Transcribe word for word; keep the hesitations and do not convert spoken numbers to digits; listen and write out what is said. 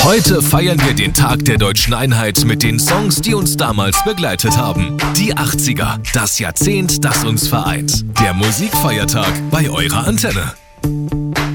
Heute feiern wir den Tag der deutschen Einheit mit den Songs, die uns damals begleitet haben. Die achtziger, das Jahrzehnt, das uns vereint. Der Musikfeiertag bei eurer Antenne.